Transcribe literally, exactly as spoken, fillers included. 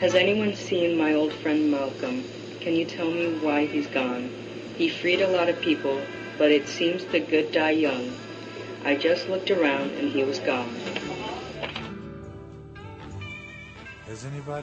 Has anyone seen my old friend Malcolm? Can you tell me why he's gone? He freed a lot of people, but it seems the good die young. I just looked around and he was gone. Has anybody